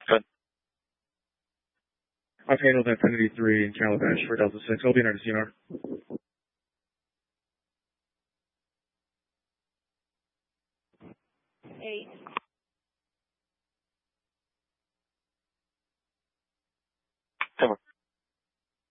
Good. I've handled Affinity 3 in Calabash for Delta 6. I'll be in our CNR. 8.